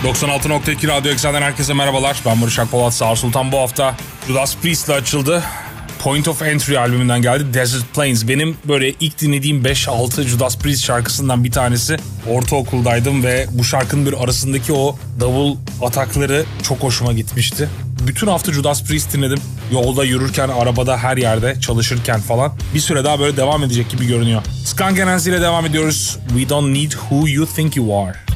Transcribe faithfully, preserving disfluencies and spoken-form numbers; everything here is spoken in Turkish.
doksan altı nokta iki Radyo Eksen'den herkese merhabalar. Ben Barış Akpolat. Sağ Sultan bu hafta Judas Priest'le açıldı. Point of Entry albümünden geldi. Desert Plains. Benim böyle ilk dinlediğim beş altı Judas Priest şarkısından bir tanesi. Ortaokuldaydım ve bu şarkının bir arasındaki o davul atakları çok hoşuma gitmişti. Bütün hafta Judas Priest dinledim. Yolda yürürken, arabada, her yerde, çalışırken falan. Bir süre daha böyle devam edecek gibi görünüyor. Skunk Anansi ile devam ediyoruz. We don't need who you think you are.